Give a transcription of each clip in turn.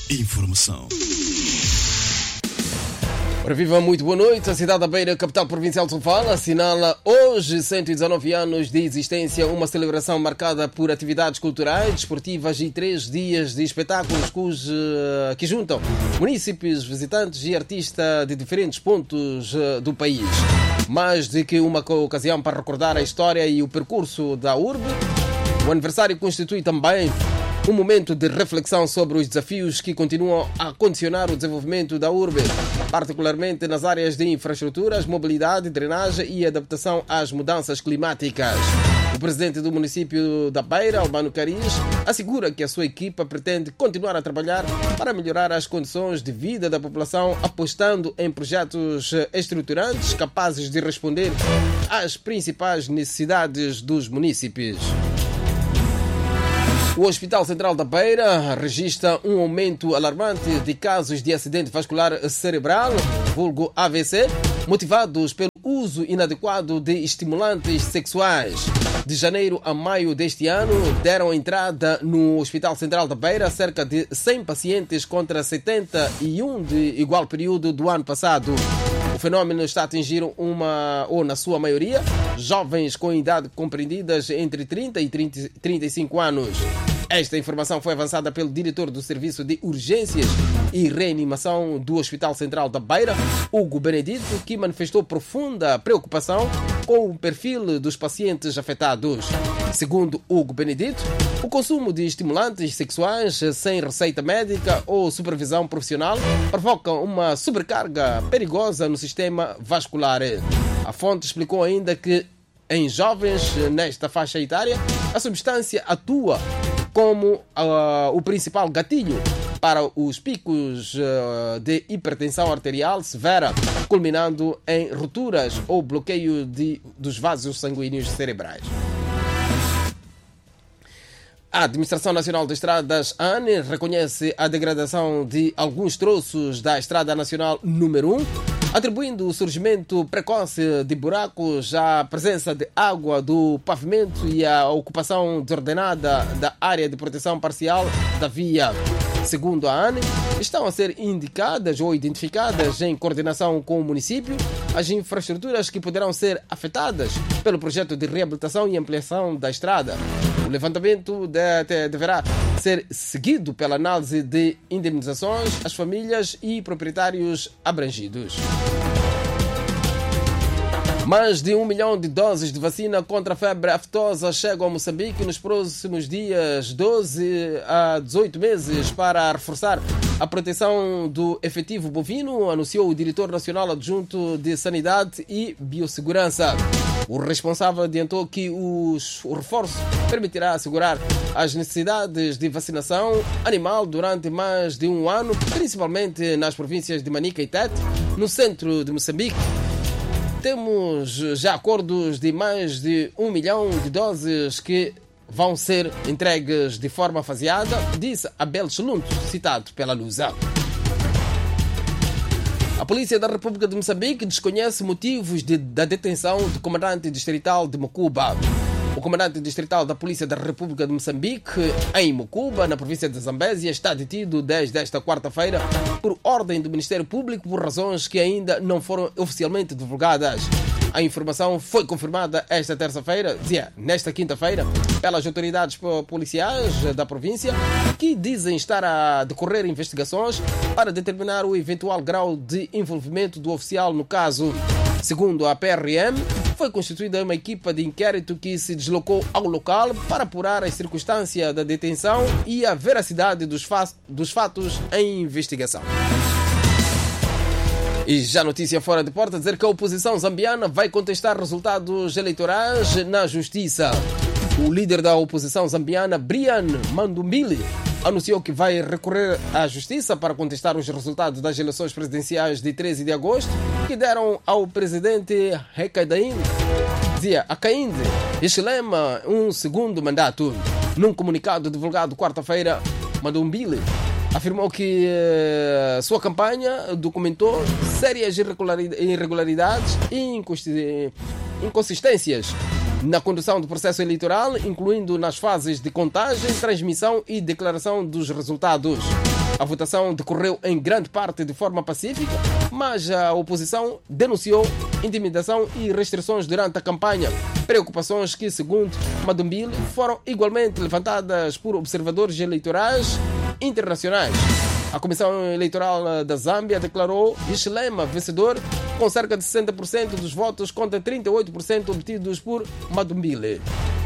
Informação. Ora viva, muito boa noite. A cidade da Beira, capital provincial de Sofala, assinala hoje 119 anos de existência, uma celebração marcada por atividades culturais, desportivas e 3 dias de espetáculos que juntam munícipes, visitantes e artistas de diferentes pontos do país. Mais de que uma ocasião para recordar a história e o percurso da urbe, o aniversário constitui também um momento de reflexão sobre os desafios que continuam a condicionar o desenvolvimento da urbe, particularmente nas áreas de infraestruturas, mobilidade, drenagem e adaptação às mudanças climáticas. O presidente do município da Beira, Albano Caris, assegura que a sua equipa pretende continuar a trabalhar para melhorar as condições de vida da população, apostando em projetos estruturantes capazes de responder às principais necessidades dos munícipes. O Hospital Central da Beira registra um aumento alarmante de casos de acidente vascular cerebral, vulgo AVC, motivados pelo uso inadequado de estimulantes sexuais. De janeiro a maio deste ano, deram entrada no Hospital Central da Beira cerca de 100 pacientes contra 71 de igual período do ano passado. O fenômeno está a atingir na sua maioria, jovens com idade compreendidas entre 30 e 35 anos. Esta informação foi avançada pelo diretor do Serviço de Urgências e Reanimação do Hospital Central da Beira, Hugo Benedito, que manifestou profunda preocupação com o perfil dos pacientes afetados. Segundo Hugo Benedito, o consumo de estimulantes sexuais sem receita médica ou supervisão profissional provoca uma sobrecarga perigosa no sistema vascular. A fonte explicou ainda que em jovens nesta faixa etária, a substância atua como o principal gatilho para os picos de hipertensão arterial severa, culminando em rupturas ou bloqueio dos vasos sanguíneos cerebrais. A Administração Nacional de Estradas, ANE, reconhece a degradação de alguns troços da Estrada Nacional número 1, atribuindo o surgimento precoce de buracos à presença de água do pavimento e à ocupação desordenada da área de proteção parcial da via. Segundo a ANE, estão a ser indicadas ou identificadas em coordenação com o município as infraestruturas que poderão ser afetadas pelo projeto de reabilitação e ampliação da estrada. O levantamento deverá ser seguido pela análise de indemnizações às famílias e proprietários abrangidos. Mais de 1 milhão de doses de vacina contra a febre aftosa chegam a Moçambique nos próximos dias 12 a 18 meses para reforçar a proteção do efetivo bovino, anunciou o diretor nacional adjunto de Sanidade e Biossegurança. O responsável adiantou que o reforço permitirá assegurar as necessidades de vacinação animal durante mais de um ano, principalmente nas províncias de Manica e Tete, no centro de Moçambique. Temos já acordos de mais de 1 milhão de doses que vão ser entregues de forma faseada, disse Abel Chelunto, citado pela Lusa. A Polícia da República de Moçambique desconhece motivos da detenção do comandante distrital de Mocuba. O comandante distrital da Polícia da República de Moçambique, em Mocuba, na província de Zambésia, está detido desde esta quarta-feira por ordem do Ministério Público por razões que ainda não foram oficialmente divulgadas. A informação foi confirmada esta terça-feira, nesta quinta-feira, pelas autoridades policiais da província, que dizem estar a decorrer investigações para determinar o eventual grau de envolvimento do oficial no caso. Segundo a PRM, foi constituída uma equipa de inquérito que se deslocou ao local para apurar as circunstâncias da detenção e a veracidade dos fatos em investigação. E já notícia fora de porta, dizer que a oposição zambiana vai contestar resultados eleitorais na justiça. O líder da oposição zambiana, Brian Mandumbile, anunciou que vai recorrer à justiça para contestar os resultados das eleições presidenciais de 13 de agosto, que deram ao presidente Hakainde Hichilema um segundo mandato. Num comunicado divulgado quarta-feira, Mandumbile afirmou que sua campanha documentou sérias irregularidades e inconsistências na condução do processo eleitoral, incluindo nas fases de contagem, transmissão e declaração dos resultados. A votação decorreu em grande parte de forma pacífica, mas a oposição denunciou intimidação e restrições durante a campanha. Preocupações que, segundo Madumbile, foram igualmente levantadas por observadores eleitorais internacionais. A Comissão Eleitoral da Zâmbia declarou Hichilema vencedor com cerca de 60% dos votos contra 38% obtidos por Madumbile.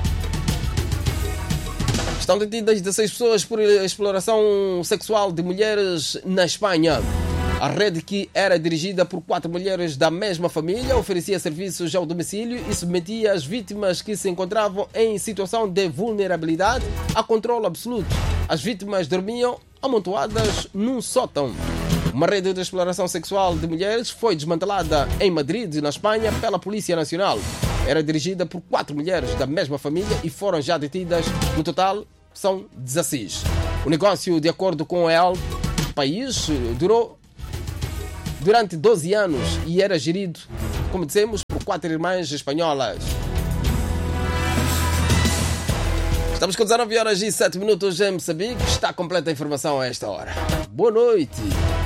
Estão detidas 16 pessoas por exploração sexual de mulheres na Espanha. A rede, que era dirigida por 4 mulheres da mesma família, oferecia serviços ao domicílio e submetia as vítimas que se encontravam em situação de vulnerabilidade a controle absoluto. As vítimas dormiam amontoadas num sótão. Uma rede de exploração sexual de mulheres foi desmantelada em Madrid, na Espanha, pela Polícia Nacional. Era dirigida por 4 mulheres da mesma família e foram já detidas. No total, são 16. O negócio, de acordo com o El País, durou durante 12 anos e era gerido, como dissemos, por 4 irmãs espanholas. Estamos com 19 horas e 7 minutos em Moçambique. Está completa a informação a esta hora. Boa noite.